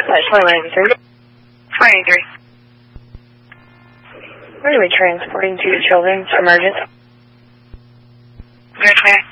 Flight 493. 493. Where are we transporting 2 children? Emergent. Good, clear.